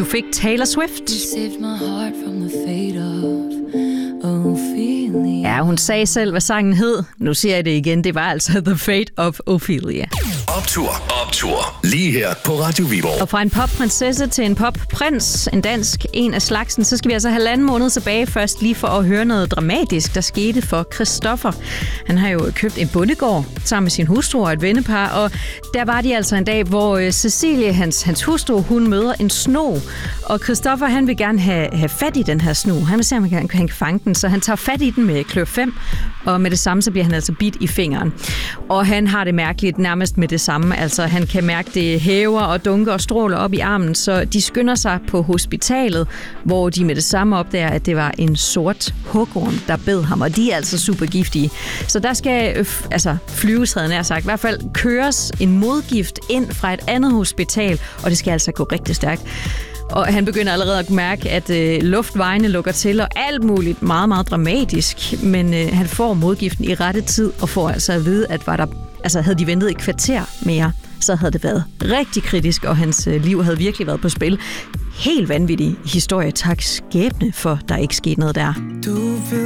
fik Taylor Swift. Ja, hun sagde selv, hvad sangen hed. Nu siger jeg det igen. Det var altså The Fate of Ophelia. Optur. Lige her på Radio Viborg. Og fra en popprinsesse til en popprins, en dansk, en af slagsen, så skal vi altså 1,5 måned tilbage først lige for at høre noget dramatisk, der skete for Christoffer. Han har jo købt en bondegård sammen med sin hustru og et vennepar, og der var de altså en dag, hvor Cecilie, hans hustru, hun møder en sno, og Christoffer, han vil gerne have fat i den her sno. Han vil se, om han kan fange den, så han tager fat i den med klør 5, og med det samme, så bliver han altså bidt i fingeren. Og han har det mærkeligt nærmest med det samme. Altså, han kan mærke, det hæver og dunker og stråler op i armen, så de skynder sig på hospitalet, hvor de med det samme opdager, at det var en sort hugorm, der bed ham, og de er altså super giftige. Så der skal flyves, havde jeg sagt, i hvert fald køres en modgift ind fra et andet hospital, og det skal altså gå rigtig stærkt. Og han begynder allerede at mærke, at luftvejene lukker til, og alt muligt meget, meget dramatisk. Men han får modgiften i rette tid, og får altså at vide, at havde de ventet et kvarter mere, så havde det været rigtig kritisk, og hans liv havde virkelig været på spil. Helt vanvittig historie. Tak skæbne, for der ikke skete noget der.